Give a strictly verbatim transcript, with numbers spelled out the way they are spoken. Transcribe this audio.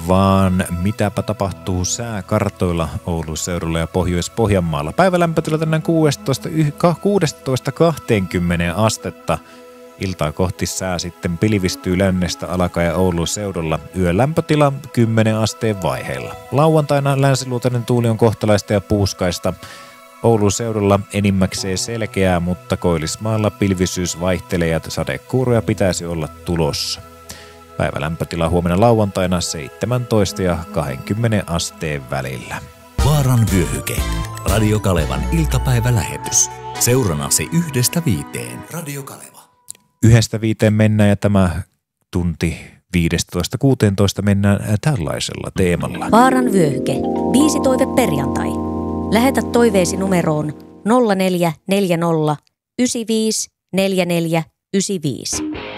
vaan mitäpä tapahtuu sääkartoilla Oulun seudulla ja Pohjois-Pohjanmaalla. Päivälämpötila tänään kuusitoista kaksikymmentä astetta. Iltaa kohti sää sitten pilvistyy lännestä alkaen ja Oulun seudulla. Yölämpötila kymmenen asteen vaiheilla. Lauantaina länsiluotainen tuuli on kohtalaista ja puuskaista. Oulun seudulla enimmäkseen selkeää, mutta Koillismaalla pilvisyys vaihtelee ja sadekuuroja pitäisi olla tulossa. Päivälämpötila huomenna lauantaina seitsemäntoista ja kaksikymmentä asteen välillä. Vaaran vyöhyke. Radio Kalevan iltapäivälähetys. Seuranasi yhdestä viiteen. Radio Kaleva. Yhdestä viiteen mennään ja tämä tunti viidestätoista kuuteentoista mennään tällaisella teemalla. Vaaran vyöhyke. Viisi toive perjantai. Lähetä toiveesi numeroon nolla neljä neljä nolla yhdeksän viisi neljä neljä yhdeksän viisi.